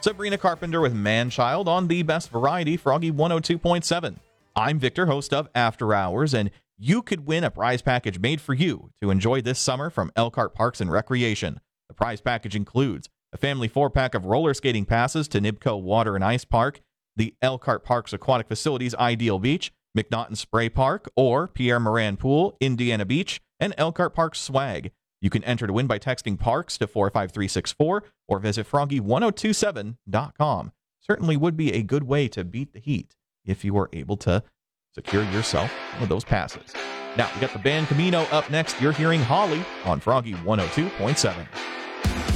Sabrina Carpenter with Manchild on the best variety, Froggy 102.7. I'm Victor, host of After Hours, and you could win a prize package made for you to enjoy this summer from Elkhart Parks and Recreation. The prize package includes a family 4-pack of roller skating passes to Nibco Water and Ice Park, the Elkhart Parks Aquatic Facilities Ideal Beach, McNaughton Spray Park, or Pierre Moran Pool, Indiana Beach, and Elkhart Parks swag. You can enter to win by texting PARKS to 45364 or visit froggy1027.com. Certainly would be a good way to beat the heat if you were able to secure yourself one of those passes. Now, we got the band Camino up next. You're hearing Holly on Froggy 102.7.